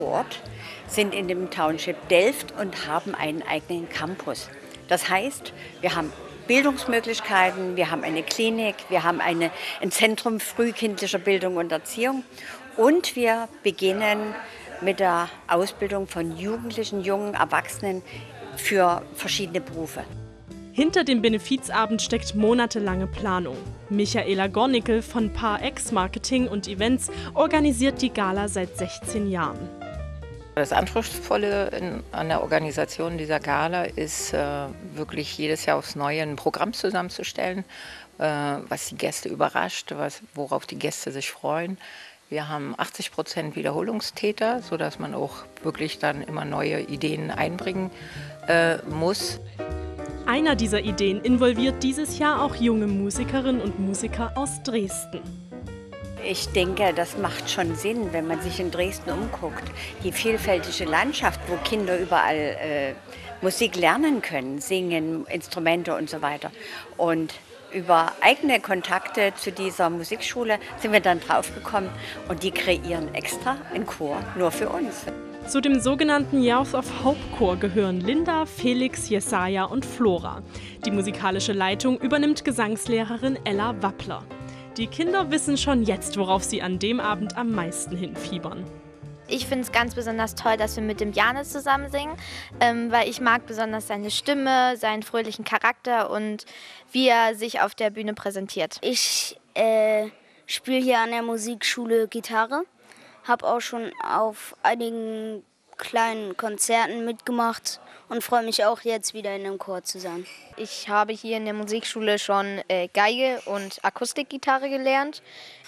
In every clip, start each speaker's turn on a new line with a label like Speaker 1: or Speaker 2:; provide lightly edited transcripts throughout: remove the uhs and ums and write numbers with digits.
Speaker 1: Ort sind in dem Township Delft und haben einen eigenen Campus. Das heißt, wir haben Bildungsmöglichkeiten, wir haben eine Klinik, wir haben ein Zentrum frühkindlicher Bildung und Erziehung und wir beginnen mit der Ausbildung von Jugendlichen, jungen Erwachsenen für verschiedene Berufe.
Speaker 2: Hinter dem Benefizabend steckt monatelange Planung. Michaela Gornickel von Par X Marketing und Events organisiert die Gala seit 16 Jahren.
Speaker 3: Das Anspruchsvolle an der Organisation dieser Gala ist wirklich jedes Jahr aufs Neue ein Programm zusammenzustellen, was die Gäste überrascht, worauf die Gäste sich freuen. Wir haben 80% Wiederholungstäter, sodass man auch wirklich dann immer neue Ideen einbringen muss.
Speaker 2: Einer dieser Ideen involviert dieses Jahr auch junge Musikerinnen und Musiker aus Dresden.
Speaker 1: Ich denke, das macht schon Sinn, wenn man sich in Dresden umguckt. Die vielfältige Landschaft, wo Kinder überall Musik lernen können, singen, Instrumente und so weiter. Und über eigene Kontakte zu dieser Musikschule sind wir dann draufgekommen und die kreieren extra einen Chor nur für uns.
Speaker 2: Zu dem sogenannten Youth of Hope Chor gehören Linda, Felix, Jesaja und Flora. Die musikalische Leitung übernimmt Gesangslehrerin Ella Wappler. Die Kinder wissen schon jetzt, worauf sie an dem Abend am meisten hinfiebern.
Speaker 4: Ich finde es ganz besonders toll, dass wir mit dem Janis zusammen singen, weil ich mag besonders seine Stimme, seinen fröhlichen Charakter und wie er sich auf der Bühne präsentiert.
Speaker 5: Ich spiele hier an der Musikschule Gitarre, habe auch schon auf einigen kleinen Konzerten mitgemacht und freue mich auch jetzt wieder in einem Chor zu sein.
Speaker 4: Ich habe hier in der Musikschule schon Geige und Akustikgitarre gelernt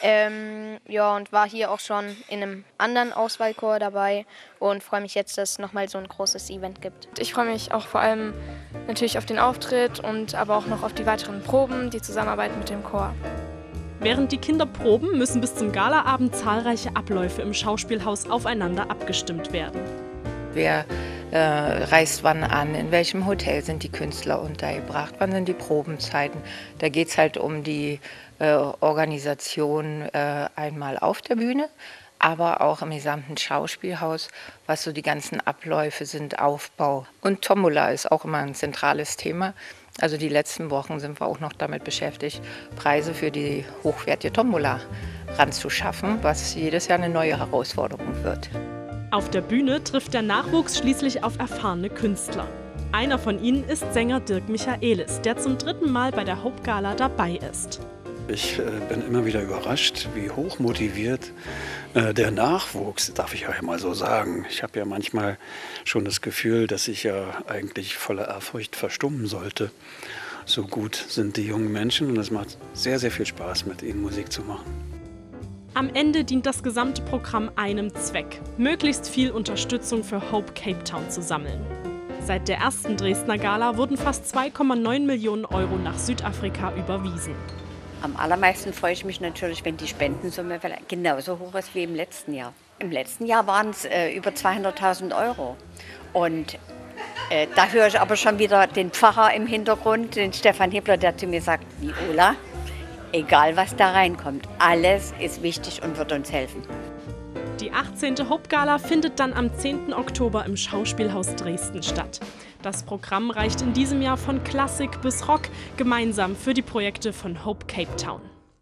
Speaker 4: und war hier auch schon in einem anderen Auswahlchor dabei und freue mich jetzt, dass es nochmal so ein großes Event gibt.
Speaker 6: Ich freue mich auch vor allem natürlich auf den Auftritt und aber auch noch auf die weiteren Proben, die Zusammenarbeit mit dem Chor.
Speaker 2: Während die Kinder proben, müssen bis zum Galaabend zahlreiche Abläufe im Schauspielhaus aufeinander abgestimmt werden.
Speaker 3: Wer reist wann an, in welchem Hotel sind die Künstler untergebracht, wann sind die Probenzeiten. Da geht es halt um die Organisation einmal auf der Bühne, aber auch im gesamten Schauspielhaus, was so die ganzen Abläufe sind, Aufbau. Und Tombola ist auch immer ein zentrales Thema. Also die letzten Wochen sind wir auch noch damit beschäftigt, Preise für die hochwertige Tombola ranzuschaffen, was jedes Jahr eine neue Herausforderung wird.
Speaker 2: Auf der Bühne trifft der Nachwuchs schließlich auf erfahrene Künstler. Einer von ihnen ist Sänger Dirk Michaelis, der zum 3. Mal bei der Hope Gala dabei ist.
Speaker 7: Ich bin immer wieder überrascht, wie hoch motiviert der Nachwuchs, darf ich ja mal so sagen. Ich habe ja manchmal schon das Gefühl, dass ich ja eigentlich voller Ehrfurcht verstummen sollte. So gut sind die jungen Menschen und es macht sehr, sehr viel Spaß, mit ihnen Musik zu machen.
Speaker 2: Am Ende dient das gesamte Programm einem Zweck: möglichst viel Unterstützung für Hope Cape Town zu sammeln. Seit der ersten Dresdner Gala wurden fast 2,9 Millionen Euro nach Südafrika überwiesen.
Speaker 1: Am allermeisten freue ich mich natürlich, wenn die Spendensumme genauso hoch ist wie im letzten Jahr. Im letzten Jahr waren es über 200.000 Euro. Und da höre ich aber schon wieder den Pfarrer im Hintergrund, den Stefan Hebler, der zu mir sagt: Viola, egal was da reinkommt, alles ist wichtig und wird uns helfen.
Speaker 2: Die 18. Hope Gala findet dann am 10. Oktober im Schauspielhaus Dresden statt. Das Programm reicht in diesem Jahr von Klassik bis Rock, gemeinsam für die Projekte von Hope Cape Town.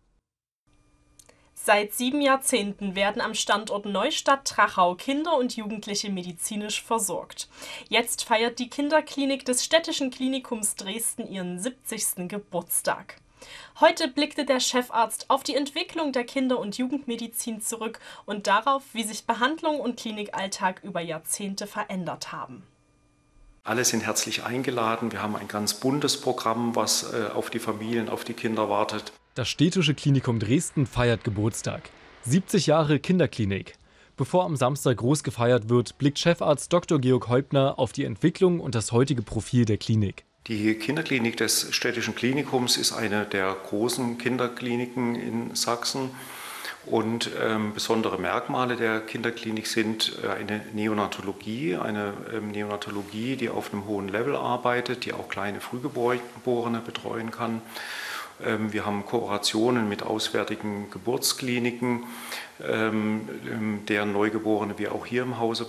Speaker 2: Seit 7 Jahrzehnten werden am Standort Neustadt-Trachau Kinder und Jugendliche medizinisch versorgt. Jetzt feiert die Kinderklinik des Städtischen Klinikums Dresden ihren 70. Geburtstag. Heute blickte der Chefarzt auf die Entwicklung der Kinder- und Jugendmedizin zurück und darauf, wie sich Behandlung und Klinikalltag über Jahrzehnte verändert haben.
Speaker 8: Alle sind herzlich eingeladen. Wir haben ein ganz buntes Programm, was auf die Familien, auf die Kinder wartet.
Speaker 9: Das Städtische Klinikum Dresden feiert Geburtstag. 70 Jahre Kinderklinik. Bevor am Samstag groß gefeiert wird, blickt Chefarzt Dr. Georg Heubner auf die Entwicklung und das heutige Profil der Klinik.
Speaker 8: Die Kinderklinik des Städtischen Klinikums ist eine der großen Kinderkliniken in Sachsen. Und besondere Merkmale der Kinderklinik sind eine Neonatologie, die auf einem hohen Level arbeitet, die auch kleine Frühgeborene betreuen kann. Wir haben Kooperationen mit auswärtigen Geburtskliniken, deren Neugeborene wir auch hier im Hause